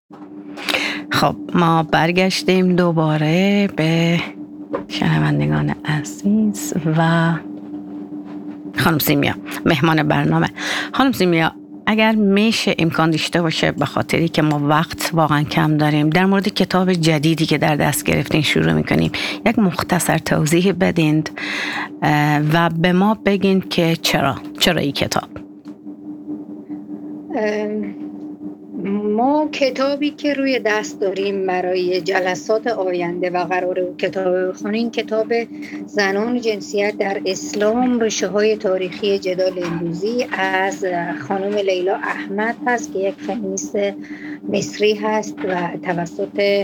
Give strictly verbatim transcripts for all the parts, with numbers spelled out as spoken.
خب ما برگشتیم دوباره به شنوندگان عزیز و خانم سیمیا مهمان برنامه. خانم سیمیا، اگر میشه امکان داشته باشه، به خاطری که ما وقت واقعا کم داریم، در مورد کتاب جدیدی که در دست گرفتین شروع میکنیم، یک مختصر توضیح بدین و به ما بگین که چرا چرا این کتاب. ما کتابی که روی دست داریم برای جلسات آینده و قراره کتاب بخونیم، کتاب زنان جنسیت در اسلام، ریشه های تاریخی جدال امروزی از خانم لیلا احمد هست که یک فمینیست مصری هست و توسط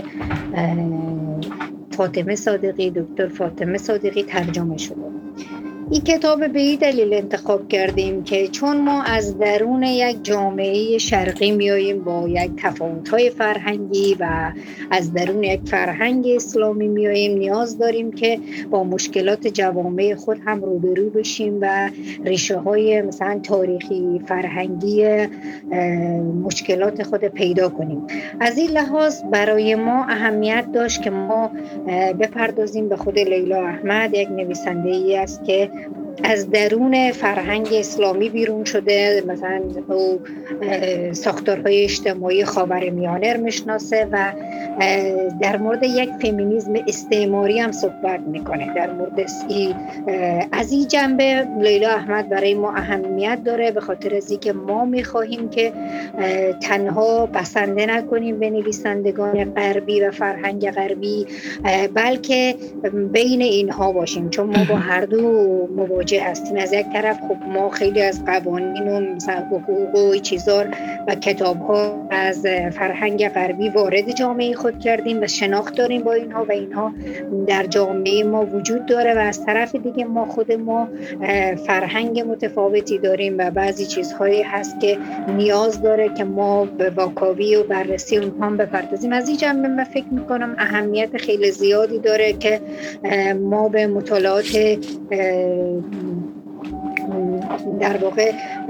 فاطمه صادقی، دکتر فاطمه صادقی ترجمه شده. این کتاب به این دلیل انتخاب کردیم که چون ما از درون یک جامعه شرقی میاییم با یک تفاوت‌های فرهنگی و از درون یک فرهنگ اسلامی میاییم، نیاز داریم که با مشکلات جوامع خود هم روبرو بشیم و ریشه های مثلا تاریخی فرهنگی مشکلات خود پیدا کنیم. از این لحاظ برای ما اهمیت داشت که ما بپردازیم به خود لیلا احمد، یک نویسنده‌ای است که از درون فرهنگ اسلامی بیرون شده، مثلا او ساختارهای اجتماعی خاورمیانه رو میشناسه و در مورد یک فمینیسم استعماری هم صحبت میکنه. در مورد از این جنبه لیلا احمد برای ما اهمیت داره، به خاطر از اینکه ما میخواهیم که تنها بسنده نکنیم به نویسندگان غربی و فرهنگ غربی، بلکه بین اینها باشیم، چون ما با هر دو مواجه هستیم. از یک طرف خب ما خیلی از قوانین و مثلا حقوق و چیزا و کتاب‌ها از فرهنگ غربی وارد جامعه خود کردیم و شناخت داریم با اینها و اینها در جامعه ما وجود داره، و از طرف دیگه ما خود ما فرهنگ متفاوتی داریم و بعضی چیزهایی هست که نیاز داره که ما به واکاوی و بررسی اونها هم بپردازیم. از این جنبه من فکر میکنم اهمیت خیلی زیادی داره که ما به مطالعات در واقع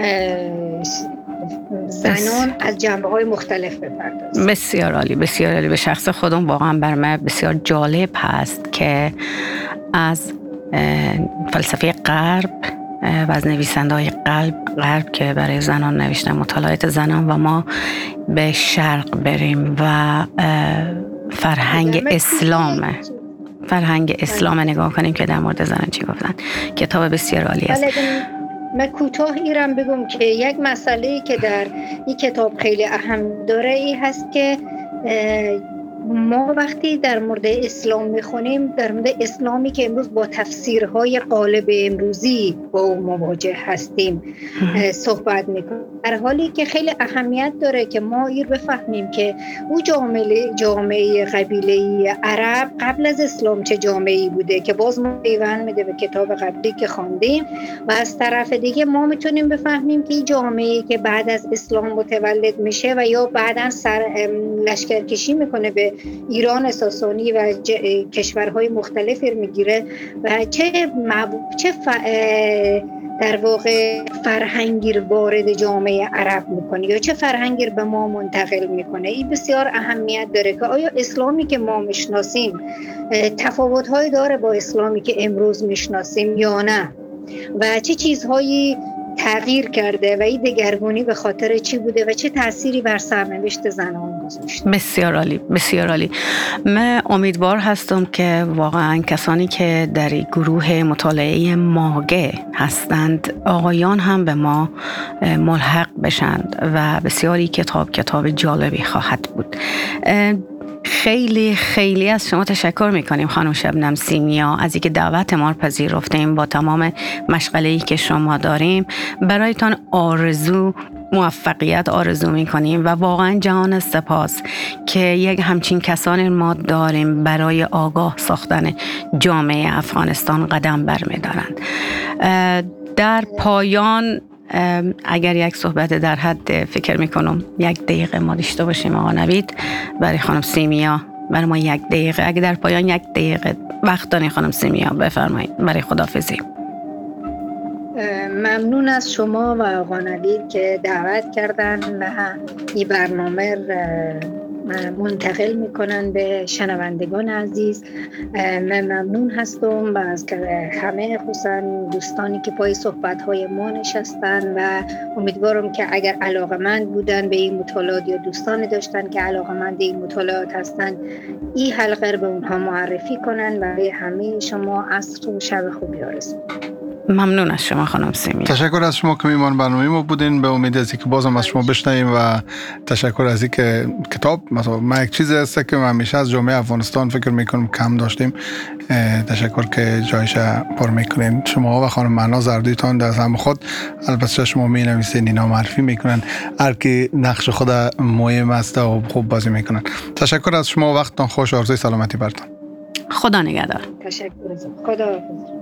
زنان از جنبه‌های مختلف بپردازیم. بسیار عالی، بسیار عالی. به شخص خودم واقعا بر من بسیار جالب هست که از فلسفه غرب و از نویسنده‌های غرب غرب که برای زنان نوشتن مطالعات زنان و ما به شرق بریم و فرهنگ اسلام فرهنگ اسلام نگاه کنیم که در مورد زنان چی گفتن. کتاب بسیار عالی است. من کوتاه ایرم بگم که یک مسئله که در این کتاب خیلی اهم داره این هست که ما وقتی در مورد اسلام میخونیم، در مورد اسلامی که امروز با تفسیرهای قالب امروزی با اون مواجه هستیم صحبت میکنیم، در حالی که خیلی اهمیت داره که ما ایر بفهمیم که او جامعه جامعه قبیله‌ای عرب قبل از اسلام چه جامعه‌ای بوده، که باز ما پیوند میده به کتاب قبلی که خواندیم، و از طرف دیگه ما میتونیم بفهمیم که این جامعه‌ای که بعد از اسلام متولد میشه و یا بعداً سر لشکرکشی میکنه به ایران ساسانی و کشورهای مختلفی میگیره و چه مب... چه ف... در واقع فرهنگی رو وارد جامعه عرب میکنه یا چه فرهنگی رو به ما منتقل میکنه. این بسیار اهمیت داره که آیا اسلامی که ما میشناسیم تفاوت‌هایی داره با اسلامی که امروز میشناسیم یا نه، و چه چیزهایی تغییر کرده و این دگرگونی به خاطر چی بوده و چه تأثیری بر سرنوشت زنان گذاشته. بسیار عالی، بسیار عالی. من امیدوار هستم که واقعا کسانی که در گروه مطالعه ماگه هستند، آقایان هم به ما ملحق بشند و بسیاری کتاب کتاب جالبی خواهد بود. خیلی خیلی از شما تشکر میکنیم خانم شبنم سیمیا از اینکه دعوت ما رو پذیرفتیم. با تمام مشغله‌ای که شما داریم برایتان آرزو موفقیت آرزو میکنیم و واقعا جهان سپاس که یک همچین کسانی ما داریم برای آگاه ساختن جامعه افغانستان قدم برمیدارند. در پایان اگر یک صحبت در حد فکر میکنم یک دقیقه ما داشته باشیم آقا نوید، برای خانم سیمیا برای ما یک دقیقه، اگر در پایان یک دقیقه وقت دارین خانم سیمیا بفرمایید برای خداحافظی. ممنون از شما و آقا نوید که دعوت کردن و این برنامه منتقل میکنن به شنوندگان عزیز. من ممنون هستم و از همه خصوصا دوستانی که پای صحبت های ما نشستن و امیدوارم که اگر علاقمند بودن به این مطالعات یا دوستانی داشتن که علاقمند این مطالعات هستن این حلقه رو به اونها معرفی کنن و به همه شما عصر و شب خوبی آرزو. ممنون از شما خانم سیمی. تشکر از شما که میمان برنامه ما بودین. به امید از اینکه بازم از شما بشنویم و تشکر از اینکه کتاب مثلا ما یک چیزی هست که ما همیشه از جامعه افغانستان فکر میکنم کم داشتیم. تشکر که جایش پر میکنین. شما و خانم معنا زردویتان در هم خود البته شما می نویسین اینا معرفی میکنن، هر کی نقش خود مهم است و خوب بازی میکنن. تشکر از شما، وقتتان خوش، آرزوی سلامتی براتون. خدا نگهدار. تشکر از خدا حافظ.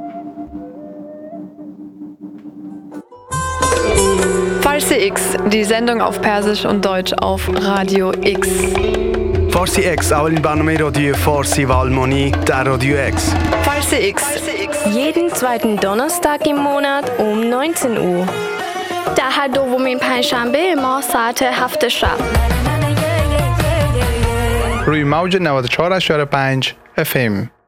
Farsi X, die Sendung auf Persisch und Deutsch auf Radio X. فارسی اکس، اولین برنامه رادیو فارسی و آلمانی در رادیو اکس. Farsi X. jeden zweiten Donnerstag im Monat um neunzehn Uhr. در هر دومین پنجشنبه ما ساعت هفت شب. روی موج نود و چهار و پنج اف ام.